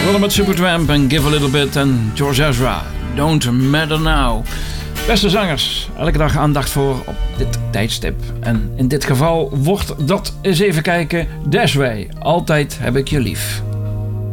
begonnen met Supertramp en Give a Little Bit en George Ezra, Don't Matter Now. Beste zangers, elke dag aandacht voor op dit tijdstip. En in dit geval wordt dat eens even kijken Dashway, Altijd heb ik je lief.